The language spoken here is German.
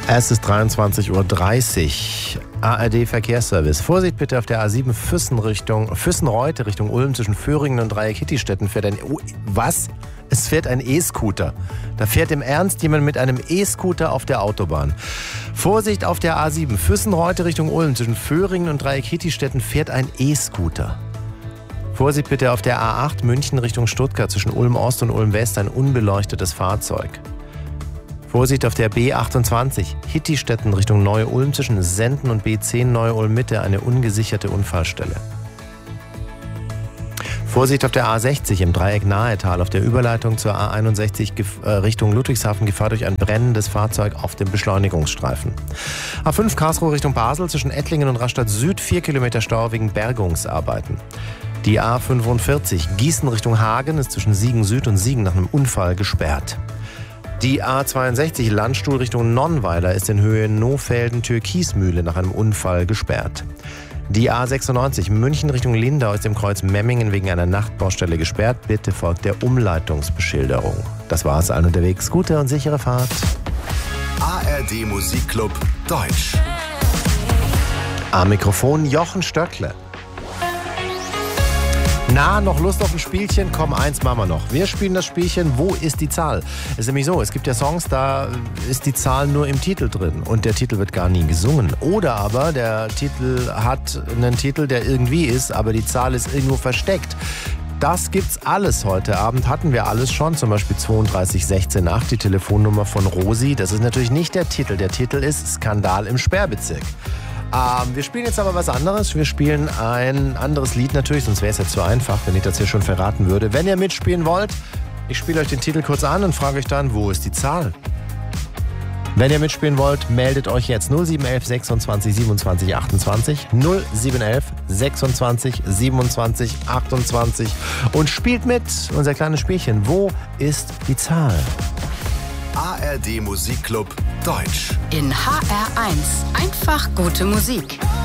Es ist 23:30 Uhr. ARD Verkehrsservice. Vorsicht bitte auf der A7 Füssen-Reute Richtung Ulm zwischen Föhringen und Dreieck-Hittistetten fährt ein... Was? Es fährt ein E-Scooter. Da fährt im Ernst jemand mit einem E-Scooter auf der Autobahn. Vorsicht auf der A7 Füssen-Reute Richtung Ulm zwischen Föhringen und Dreieck-Hittistetten fährt ein E-Scooter. Vorsicht bitte auf der A8 München Richtung Stuttgart zwischen Ulm Ost und Ulm West ein unbeleuctetes Fahrzeug. Vorsicht auf der B28 Hittistetten Richtung Neu-Ulm zwischen Senden und B10 Neu-Ulm Mitte eine ungesicherte Unfallstelle. Vorsicht auf der A60 im Dreieck Nahetal auf der Überleitung zur A61 Richtung Ludwigshafen Gefahr durch ein brennendes Fahrzeug auf dem Beschleunigungsstreifen. A5 Karlsruhe Richtung Basel zwischen Ettlingen und Rastatt Süd 4 Kilometer Stau wegen Bergungsarbeiten. Die A45 Gießen Richtung Hagen ist zwischen Siegen Süd und Siegen nach einem Unfall gesperrt. Die A62 Landstuhl Richtung Nonnweiler ist in Höhe Nohfelden-Türkismühle nach einem Unfall gesperrt. Die A96 München Richtung Lindau ist im Kreuz Memmingen wegen einer Nachtbaustelle gesperrt. Bitte folgt der Umleitungsbeschilderung. Das war's, allen unterwegs. Gute und sichere Fahrt. ARD Musikclub Deutsch. Am Mikrofon Jochen Stöckle. Na, noch Lust auf ein Spielchen? Komm, eins machen wir noch. Wir spielen das Spielchen Wo ist die Zahl? Es ist nämlich so, es gibt ja Songs, da ist die Zahl nur im Titel drin und der Titel wird gar nie gesungen. Oder aber der Titel hat einen Titel, der irgendwie ist, aber die Zahl ist irgendwo versteckt. Das gibt's alles heute Abend, hatten wir alles schon, zum Beispiel 32 168, die Telefonnummer von Rosi. Das ist natürlich nicht der Titel ist Skandal im Sperrbezirk. Wir spielen jetzt aber was anderes. Wir spielen ein anderes Lied natürlich, sonst wäre es jetzt zu einfach, wenn ich das hier schon verraten würde. Wenn ihr mitspielen wollt, ich spiele euch den Titel kurz an und frage euch dann, wo ist die Zahl? Wenn ihr mitspielen wollt, meldet euch jetzt 0711 26 27 28 0711 26 27 28 und spielt mit. Unser kleines Spielchen, wo ist die Zahl? ARD Musikclub Deutsch. In HR1 einfach gute Musik.